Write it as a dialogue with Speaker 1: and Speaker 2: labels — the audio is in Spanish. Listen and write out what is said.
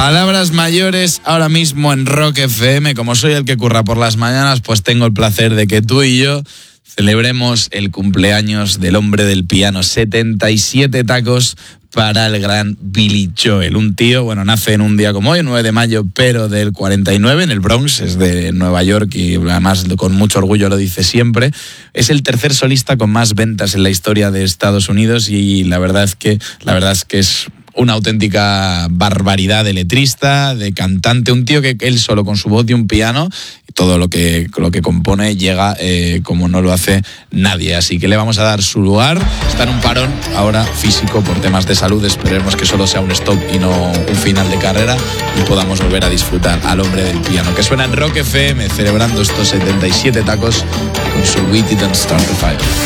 Speaker 1: Palabras mayores ahora mismo en Rock FM. Como soy el que curra por las mañanas, pues tengo el placer de que tú y yo celebremos el cumpleaños del hombre del piano. 77 tacos para el gran Billy Joel. Un tío, bueno, nace en un día como hoy, 9 de mayo, pero del 49, en el Bronx, es de Nueva York y además con mucho orgullo lo dice siempre. Es el tercer solista con más ventas en la historia de Estados Unidos y la verdad es que es una auténtica barbaridad de letrista, de cantante, un tío que él solo con su voz y un piano, todo lo que compone llega como no lo hace nadie. Así que le vamos a dar su lugar. Está en un parón ahora físico por temas de salud. Esperemos que solo sea un stop y no un final de carrera y podamos volver a disfrutar al hombre del piano, que suena en Rock FM celebrando estos 77 tacos con su We Didn't Start the Fire.